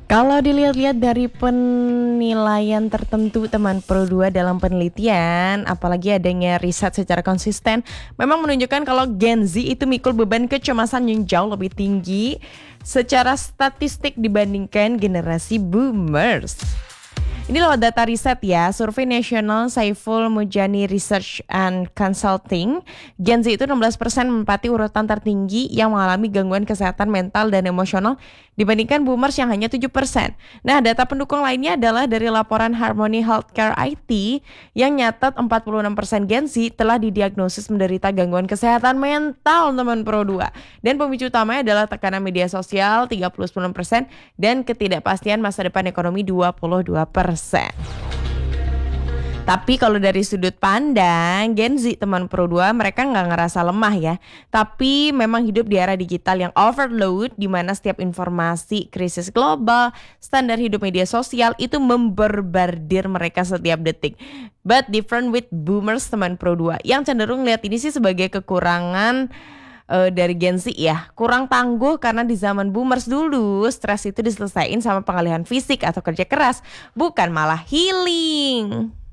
Kalau dilihat-lihat dari penilaian tertentu teman Pro 2 dalam penelitian, apalagi adanya riset secara konsisten, memang menunjukkan kalau Gen Z itu mikul beban kecemasan yang jauh lebih tinggi secara statistik dibandingkan generasi boomers. Ini lewat data riset ya, survei nasional Saiful Mujani Research and Consulting, Gen Z itu 16% menempati urutan tertinggi yang mengalami gangguan kesehatan mental dan emosional dibandingkan boomers yang hanya 7%. Nah, data pendukung lainnya adalah dari laporan Harmony Healthcare IT yang nyatat 46% Gen Z telah didiagnosis menderita gangguan kesehatan mental teman Pro 2. Dan pemicu utamanya adalah tekanan media sosial 39% dan ketidakpastian masa depan ekonomi 22%. Tapi kalau dari sudut pandang Gen Z teman Pro 2, mereka nggak ngerasa lemah ya. Tapi memang hidup di era digital yang overload, di mana setiap informasi, krisis global, standar hidup media sosial itu memberbardir mereka setiap detik. But different with boomers teman Pro 2, yang cenderung lihat ini sih sebagai kekurangan dari Gen Z ya, kurang tangguh karena di zaman boomers dulu stres itu diselesaikan sama pengalihan fisik atau kerja keras, bukan malah healing.